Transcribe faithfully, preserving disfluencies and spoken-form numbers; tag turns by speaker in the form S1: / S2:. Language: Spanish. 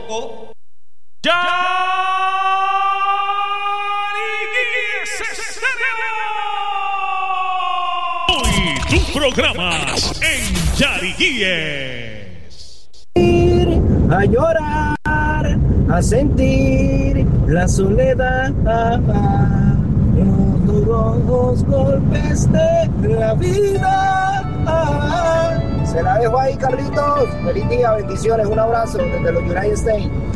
S1: poco.
S2: ¡Ya! Hoy tus programas en Yariguíes.
S3: A llorar, a sentir la soledad, los duros golpes de la vida. Se la dejo ahí, Carlitos. Feliz día, bendiciones, un abrazo desde los United States.